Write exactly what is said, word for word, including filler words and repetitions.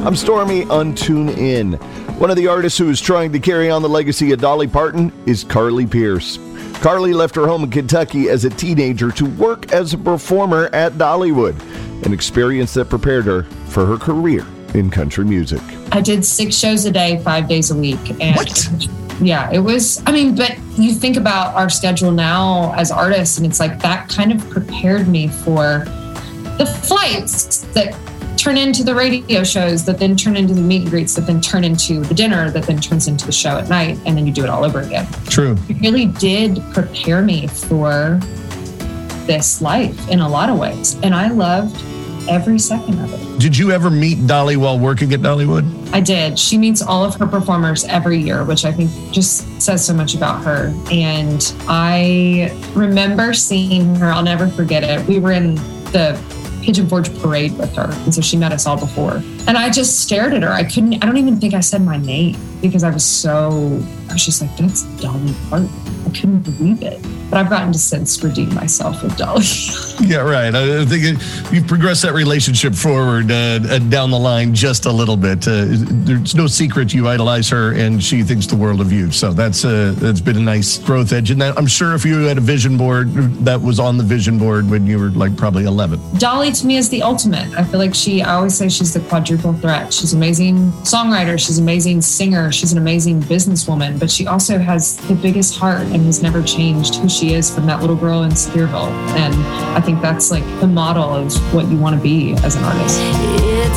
I'm Stormy on Tune In. One of the artists who is trying to carry on the legacy of Dolly Parton is Carly Pearce. Carly left her home in Kentucky as a teenager to work as a performer at Dollywood, an experience that prepared her for her career in country music. I did six shows a day, five days a week. And what? Yeah, it was, I mean, but you think about our schedule now as artists, and it's like that kind of prepared me for the flights that turn into the radio shows, that then turn into the meet and greets, that then turn into the dinner, that then turns into the show at night, and then you do it all over again. True. It really did prepare me for this life in a lot of ways, and I loved every second of it. Did you ever meet Dolly while working at Dollywood? I did. She meets all of her performers every year, which I think just says so much about her. And I remember seeing her, I'll never forget it. We were in the Pigeon Forge parade with her. And so she met us all before. And I just stared at her. I couldn't, I don't even think I said my name because I was so, I was just like, that's Dolly Parton. I couldn't believe it. But I've gotten to since redeem myself with Dolly. Yeah, right. I think it, you've progressed that relationship forward uh, down the line just a little bit. Uh, there's no secret you idolize her, and she thinks the world of you. So that's uh, that's been a nice growth edge. And that, I'm sure if you had a vision board, that was on the vision board when you were like probably eleven. Dolly to me is the ultimate. I feel like she, I always say she's the quadruple threat. She's an amazing songwriter. She's an amazing singer. She's an amazing businesswoman. But she also has the biggest heart and has never changed who she is from that little girl in Sevierville. And I think that's like the model of what you want to be as an artist.